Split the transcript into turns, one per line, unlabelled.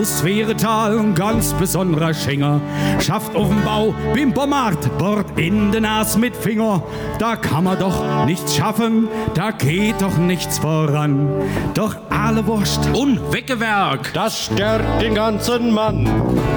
aus Sveretal, ein ganz besonderer Schinger, schafft auf dem Bau, Bimpermarkt, bohrt in den Nas mit Finger. Da kann man doch nichts schaffen, da geht doch nichts voran. Doch alle Wurst
und Weckewerk,
das stört den ganzen Mann.